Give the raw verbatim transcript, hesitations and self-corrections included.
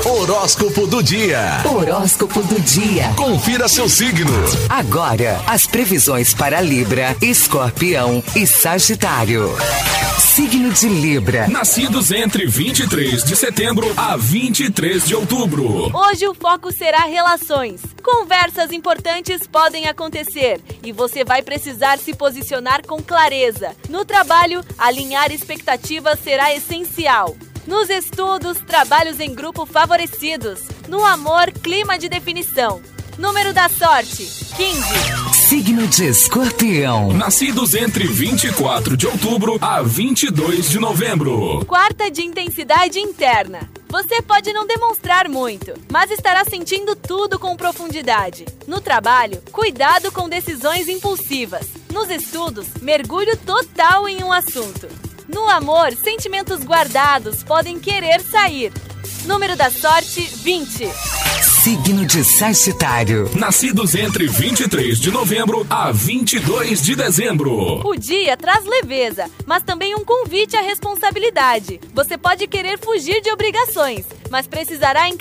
Horóscopo do dia. Horóscopo do dia. Confira seu signo. Agora, as previsões para Libra, Escorpião e Sagitário. Signo de Libra. Nascidos entre vinte e três de setembro a vinte e três de outubro. Hoje o foco será relações. Conversas importantes podem acontecer e você vai precisar se posicionar com clareza. No trabalho, alinhar expectativas será essencial. Nos estudos, trabalhos em grupo favorecidos. No amor, clima de definição. Número da sorte, quinze. Signo de Escorpião. Nascidos entre vinte e quatro de outubro a vinte e dois de novembro. Quarta de intensidade interna. Você pode não demonstrar muito, mas estará sentindo tudo com profundidade. No trabalho, cuidado com decisões impulsivas. Nos estudos, mergulho total em um assunto. No amor, sentimentos guardados podem querer sair. Número da sorte, vinte. Signo de Sagitário. Nascidos entre vinte e três de novembro a vinte e dois de dezembro. O dia traz leveza, mas também um convite à responsabilidade. Você pode querer fugir de obrigações, mas precisará encarar